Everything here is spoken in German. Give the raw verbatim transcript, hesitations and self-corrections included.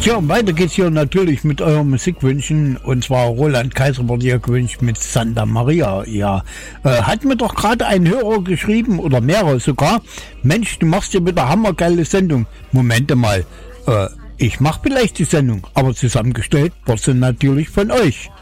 Tja, weiter geht's hier natürlich mit euren Musikwünschen. Und zwar Roland Kaiser wurde hier gewünscht mit Santa Maria. Ja, äh, hat mir doch gerade ein Hörer geschrieben, oder mehrere sogar. Mensch, du machst hier wieder hammergeile Sendung. Momente mal, äh, ich mach vielleicht die Sendung, aber zusammengestellt wird sie natürlich von euch.